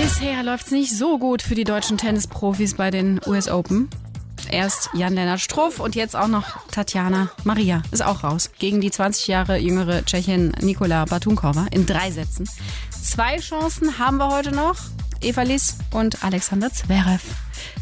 Bisher läuft's nicht so gut für die deutschen Tennisprofis bei den US Open. Erst Jan-Lennart Struff und jetzt auch noch Tatjana Maria ist auch raus. Gegen die 20 Jahre jüngere Tschechin Nikola Batunkova in 3 Sätzen. 2 Chancen haben wir heute noch. Eva Liss und Alexander Zverev.